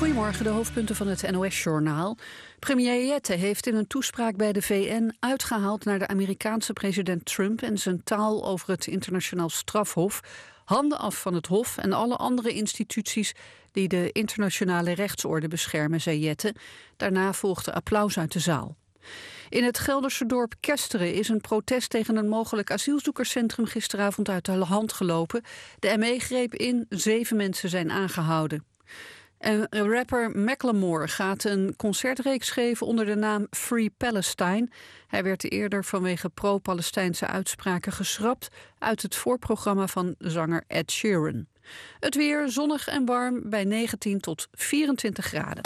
Goedemorgen, de hoofdpunten van het NOS-journaal. Premier Jette heeft in een toespraak bij de VN uitgehaald naar de Amerikaanse president Trump en zijn taal over het internationaal strafhof. Handen af van het hof en alle andere instituties die de internationale rechtsorde beschermen, zei Jette. Daarna volgde applaus uit de zaal. In het Gelderse dorp Kesteren is een protest tegen een mogelijk asielzoekerscentrum gisteravond uit de hand gelopen. De ME greep in, 7 mensen zijn aangehouden. En rapper Macklemore gaat een concertreeks geven onder de naam Free Palestine. Hij werd eerder vanwege pro-Palestijnse uitspraken geschrapt uit het voorprogramma van zanger Ed Sheeran. Het weer zonnig en warm bij 19 tot 24 graden.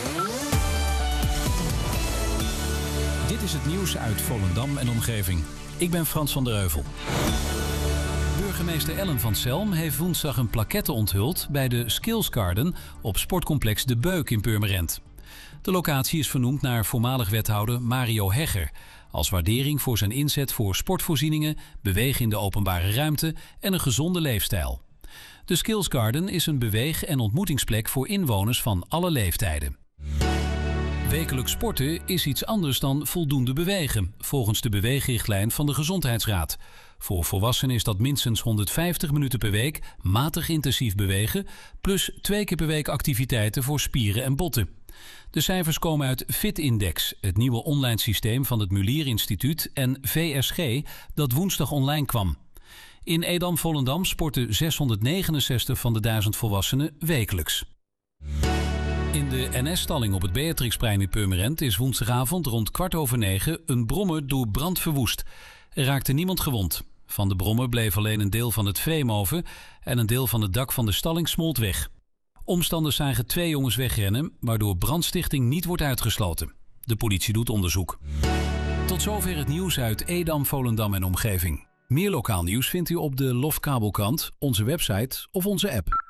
Dit is het nieuws uit Volendam en omgeving. Ik ben Frans van der Heuvel. Burgemeester Ellen van Selm heeft woensdag een plaquette onthuld bij de Skills Garden op sportcomplex De Beuk in Purmerend. De locatie is vernoemd naar voormalig wethouder Mario Hegger, als waardering voor zijn inzet voor sportvoorzieningen, bewegen in de openbare ruimte en een gezonde leefstijl. De Skills Garden is een beweeg- en ontmoetingsplek voor inwoners van alle leeftijden. Wekelijks sporten is iets anders dan voldoende bewegen, volgens de beweegrichtlijn van de Gezondheidsraad. Voor volwassenen is dat minstens 150 minuten per week matig intensief bewegen, plus 2 keer per week activiteiten voor spieren en botten. De cijfers komen uit FitIndex, het nieuwe online systeem van het Mulier Instituut, en VSG, dat woensdag online kwam. In Edam-Volendam sporten 669 van de 1000 volwassenen wekelijks. In de NS-stalling op het Beatrixplein in Purmerend is woensdagavond rond 9:15 een brommer door brand verwoest. Er raakte niemand gewond. Van de brommer bleef alleen een deel van het frame over en een deel van het dak van de stalling smolt weg. Omstanders zagen 2 jongens wegrennen, waardoor brandstichting niet wordt uitgesloten. De politie doet onderzoek. Tot zover het nieuws uit Edam, Volendam en omgeving. Meer lokaal nieuws vindt u op de Lofkabelkrant, onze website of onze app.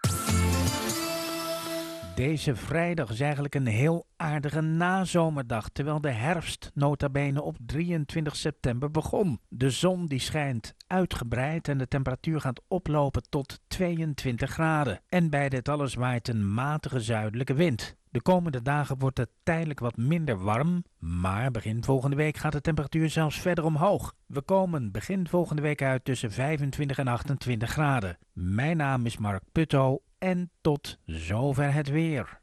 Deze vrijdag is eigenlijk een heel aardige nazomerdag, terwijl de herfst nota bene op 23 september begon. De zon die schijnt uitgebreid en de temperatuur gaat oplopen tot 22 graden. En bij dit alles waait een matige zuidelijke wind. De komende dagen wordt het tijdelijk wat minder warm, maar begin volgende week gaat de temperatuur zelfs verder omhoog. We komen begin volgende week uit tussen 25 en 28 graden. Mijn naam is Mark Putto en tot zover het weer.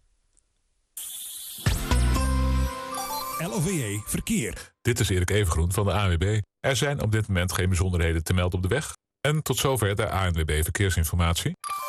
LOVE Verkeer. Dit is Erik Evengroen van de ANWB. Er zijn op dit moment geen bijzonderheden te melden op de weg. En tot zover de ANWB Verkeersinformatie.